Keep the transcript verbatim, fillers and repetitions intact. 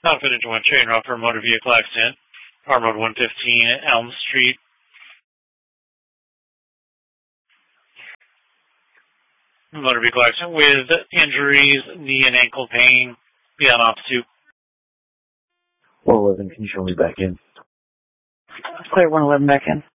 Confidential one train route for motor vehicle accident. Car mode one fifteen at Elm Street. Motor vehicle accident with injuries, knee and ankle pain. Be on off two. one eleven, can you show me back in? Clear one eleven back in.